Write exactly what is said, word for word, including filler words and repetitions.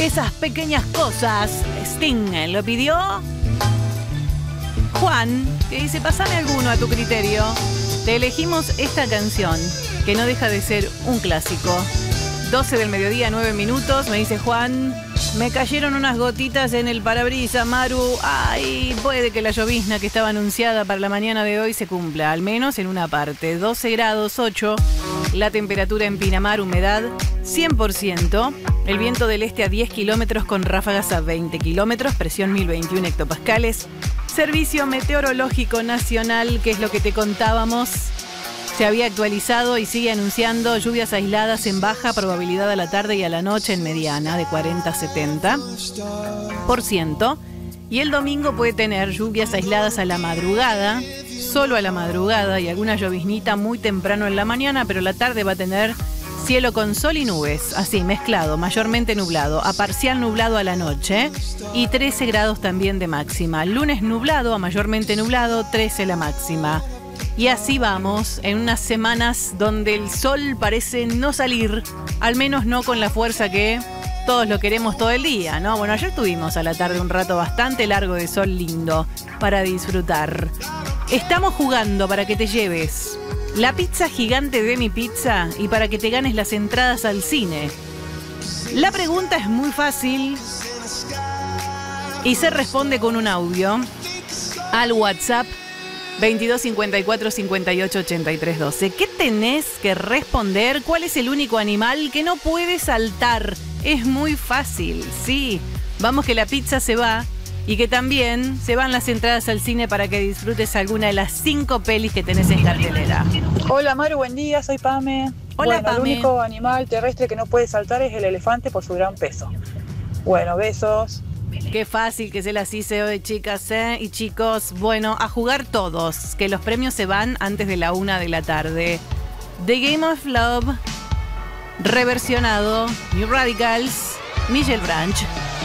Esas pequeñas cosas. Sting lo pidió Juan, que dice, pasame alguno a tu criterio. Te elegimos esta canción, que no deja de ser un clásico. doce del mediodía, nueve minutos, me dice Juan, me cayeron unas gotitas en el parabrisas, Maru. Ay, puede que la llovizna que estaba anunciada para la mañana de hoy se cumpla, al menos en una parte. doce grados ocho, la temperatura en Pinamar, humedad cien por ciento. El viento del este a diez kilómetros con ráfagas a veinte kilómetros, presión mil veintiuno hectopascales. Servicio Meteorológico Nacional, que es lo que te contábamos, se había actualizado y sigue anunciando lluvias aisladas en baja, probabilidad a la tarde y a la noche en mediana de cuarenta a setenta por ciento. Y el domingo puede tener lluvias aisladas a la madrugada, solo a la madrugada, y alguna lloviznita muy temprano en la mañana, pero la tarde va a tener cielo con sol y nubes, así mezclado, mayormente nublado, a parcial nublado a la noche y trece grados también de máxima. Lunes nublado a mayormente nublado, trece la máxima. Y así vamos, en unas semanas donde el sol parece no salir, al menos no con la fuerza que todos lo queremos todo el día, ¿no? Bueno, ayer tuvimos a la tarde un rato bastante largo de sol lindo para disfrutar. Estamos jugando para que te lleves la pizza gigante de Mi Pizza y para que te ganes las entradas al cine. La pregunta es muy fácil y se responde con un audio al WhatsApp veintidós cincuenta y cuatro cincuenta y ocho ochenta y tres doce. ¿Qué tenés que responder? ¿Cuál es el único animal que no puede saltar? Es muy fácil, sí. Vamos que la pizza se va y que también se van las entradas al cine para que disfrutes alguna de las cinco pelis que tenés en cartelera. Hola Maru, buen día, soy Pame. Hola, bueno, Pame. El único animal terrestre que no puede saltar es el elefante por su gran peso. Bueno, besos. Qué fácil que se las hice hoy, chicas, ¿eh? Y chicos, bueno, a jugar todos, que los premios se van antes de la una de la tarde. The Game of Love, reversionado, New Radicals, Michelle Branch.